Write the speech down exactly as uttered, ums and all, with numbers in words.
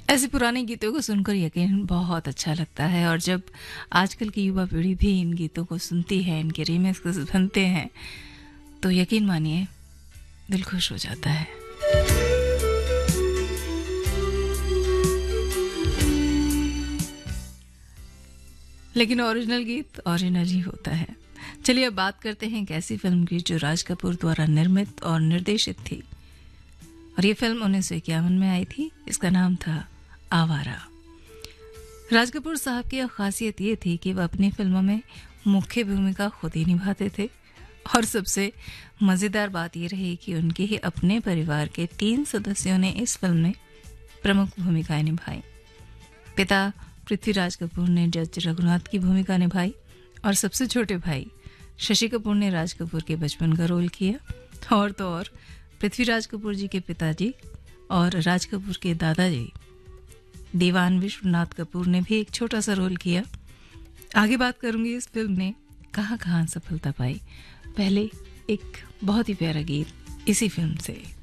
ऐसे पुराने गीतों को सुनकर यकीन बहुत अच्छा लगता है, और जब आजकल की युवा पीढ़ी भी इन गीतों को सुनती है, इनके रीमिक्स बनते हैं, तो यकीन मानिए दिल खुश हो जाता है। लेकिन ओरिजिनल गीत ओरिजिनल ही होता है। चलिए अब बात करते हैं एक ऐसी फिल्म की जो राज कपूर द्वारा निर्मित और निर्देशित थी, और ये फिल्म उन्नीस सौ इक्यावन में आई थी। इसका नाम था आवारा। राज कपूर साहब की खासियत ये थी कि वह अपनी फिल्मों में मुख्य भूमिका खुद ही निभाते थे, और सबसे मज़ेदार बात ये रही कि उनके ही अपने परिवार के तीन सदस्यों ने इस फिल्म में प्रमुख भूमिकाएं निभाई। पिता पृथ्वीराज कपूर ने जज रघुनाथ की भूमिका निभाई, और सबसे छोटे भाई शशि कपूर ने राज कपूर के बचपन का रोल किया। और तो और पृथ्वीराज कपूर जी के पिताजी और राज कपूर के दादाजी दीवान विश्वनाथ कपूर ने भी एक छोटा सा रोल किया। आगे बात करूंगी इस फिल्म ने कहां कहां सफलता पाई। पहले एक बहुत ही प्यारा गीत इसी फिल्म से।